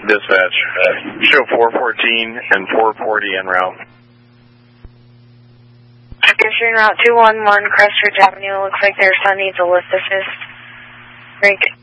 Dispatch. Show 414 and 440 en route. Fisher en route 211 Crestridge Avenue. Looks like their son needs a lift assist. Rank